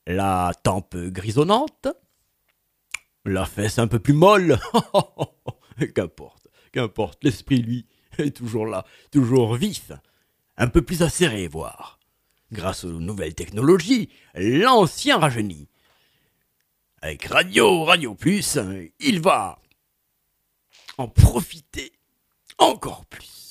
la tempe grisonnante, la fesse un peu plus molle. Qu'importe, l'esprit, lui, est toujours là, toujours vif, un peu plus acéré, voire. Grâce aux nouvelles technologies, l'ancien rajeunit. Avec Radio Plus, il va en profiter encore plus.